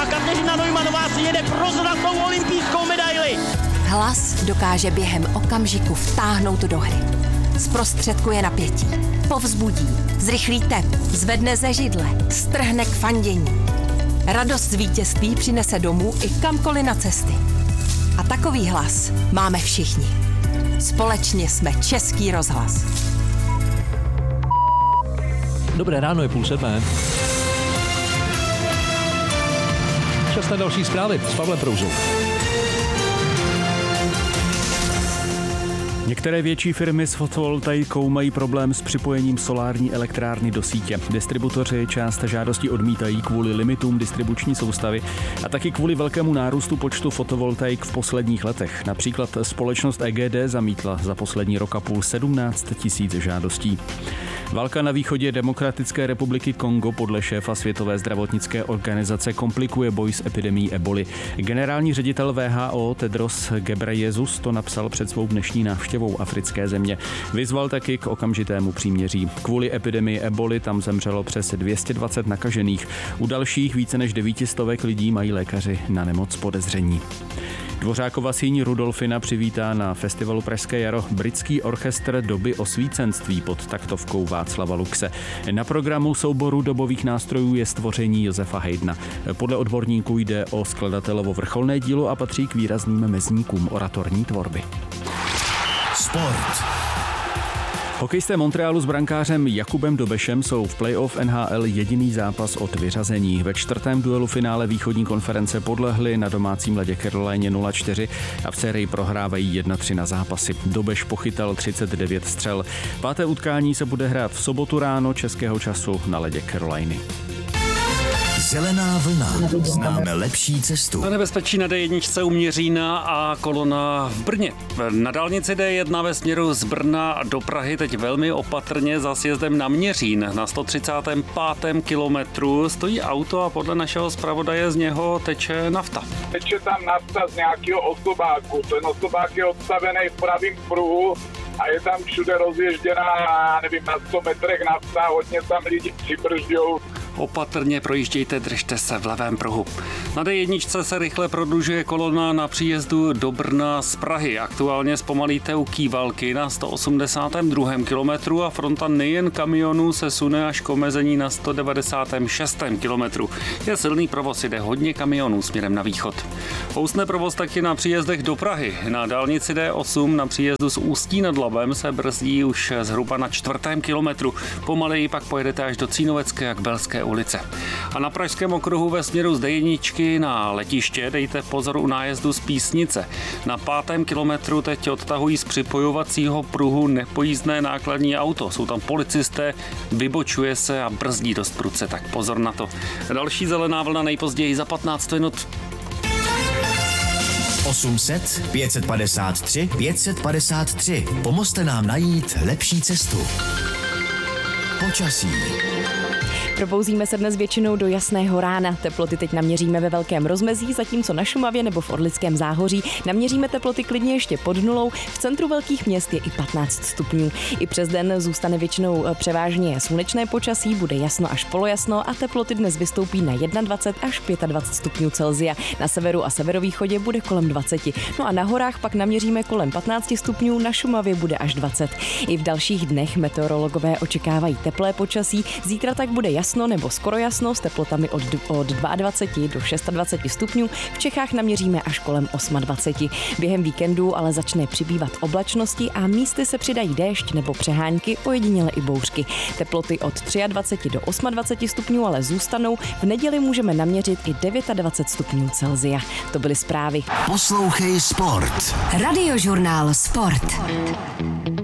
a Kateřina Neumannová si jede pro zlatou olympijskou medaili. Hlas dokáže během okamžiku vtáhnout do hry. Zprostředkuje napětí, povzbudí, zrychlí tep, zvedne ze židle, strhne k fandění. Radost z vítězství přinese domů i kamkoliv na cesty. A takový hlas máme všichni. Společně jsme Český rozhlas. Dobré ráno, je 6:30. Čas na další zprávy s Pavlem Prouzou. Některé větší firmy s fotovoltaikou mají problém s připojením solární elektrárny do sítě. Distributoři část žádostí odmítají kvůli limitům distribuční soustavy a taky kvůli velkému nárůstu počtu fotovoltaik v posledních letech. Například společnost EGD zamítla za poslední rok a půl 17 000 žádostí. Válka na východě Demokratické republiky Kongo podle šéfa Světové zdravotnické organizace komplikuje boj s epidemií eboli. Generální ředitel WHO Tedros Ghebreyesus to napsal před svou dnešní návštěvou africké země. Vyzval taky k okamžitému příměří. Kvůli epidemii eboli tam zemřelo přes 220 nakažených. U dalších více než 900 lidí mají lékaři na nemoc podezření. Dvořákova síň Rudolfina přivítá na festivalu Pražské jaro britský orchestr doby osvícenství pod taktovkou Václava Luxe. Na programu souboru dobových nástrojů je stvoření Josefa Haydna. Podle odborníků jde o skladatelovo vrcholné dílo a patří k výrazným mezníkům oratorní tvorby. Sport. Hokejisté Montrealu s brankářem Jakubem Dobešem jsou v playoff NHL jediný zápas od vyřazení. Ve čtvrtém duelu finále východní konference podlehli na domácím ledě Carolině 0-4 a v sérii prohrávají 1-3 na zápasy. Dobeš pochytal 39 střel. Páté utkání se bude hrát v sobotu ráno českého času na ledě Caroliny. Zelená vlna. Známe lepší cestu. Na nebezpečí na D1 u Měřína a kolona v Brně. Na dálnici D1 ve směru z Brna do Prahy teď velmi opatrně za sjezdem na Měřín. Na 135. kilometru stojí auto a podle našeho zpravodaje z něho teče nafta. Teče tam nafta z nějakého osobáku. Ten osobák je odstavený v pravém pruhu a je tam všude rozježděná, nevím, na 100 metrech nafta, hodně tam lidi přibržďou. Opatrně projíždějte, držte se v levém pruhu. Na D1 se rychle prodlužuje kolona na příjezdu do Brna z Prahy. Aktuálně zpomalíte u Kývalky na 182. kilometru a fronta nejen kamionů se sune až k omezení na 196. kilometru. Je silný provoz, jde hodně kamionů směrem na východ. Housne provoz taky na příjezdech do Prahy. Na dálnici D8 na příjezdu z Ústí nad Labem se brzdí už zhruba na 4. kilometru. Pomaleji pak pojedete až do Cínovecké a Kbelské ulice. A na Pražském okruhu ve směru z D1 na letiště dejte pozor u nájezdu z Písnice. Na 5. kilometru teď odtahují z připojovacího pruhu nepojízdné nákladní auto. Jsou tam policisté, vybočuje se a brzdí dost prudce, tak pozor na to. Další zelená vlna nejpozději za 15 minut. 800 553 553. Pomozte nám najít lepší cestu. Počasí. Probouzíme se dnes většinou do jasného rána. Teploty teď naměříme ve velkém rozmezí, zatímco na Šumavě nebo v Orlickém záhoří naměříme teploty klidně ještě pod nulou. V centru velkých měst je i 15 stupňů. I přes den zůstane většinou převážně slunečné počasí, bude jasno až polojasno a teploty dnes vystoupí na 21 až 25 stupňů Celsia. Na severu a severovýchodě bude kolem 20. No a na horách pak naměříme kolem 15 stupňů, na Šumavě bude až 20. I v dalších dnech meteorologové očekávají teplé počasí. Zítra tak bude jasno nebo skoro jasno s teplotami od 22 do 26 stupňů. V Čechách naměříme až kolem 28. Během víkendu ale začne přibývat oblačnosti a místy se přidají déšť nebo přehánky, ojediněle i bouřky. Teploty od 23 do 28 stupňů ale zůstanou. V neděli můžeme naměřit i 29 stupňů Celsia. To byly zprávy. Poslouchej Sport. Radiožurnál Sport.